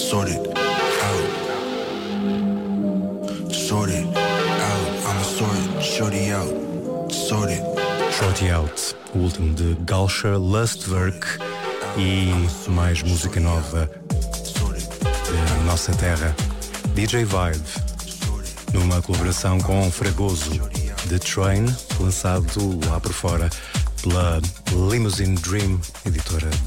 sort it out. Sort it out. I'ma sort shorty out. Sort it. Shorty Out, o último de Galsher, Lustwerk e mais música nova da nossa terra. DJ Vibe, numa colaboração com Fragoso, The Train, lançado lá por fora pela Limousine Dream, editora